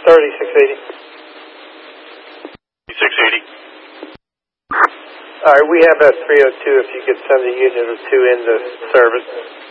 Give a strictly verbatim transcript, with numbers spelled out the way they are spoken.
thirty-six eighty. six eighty. All right, we have a three oh two if you could send a unit or two into service.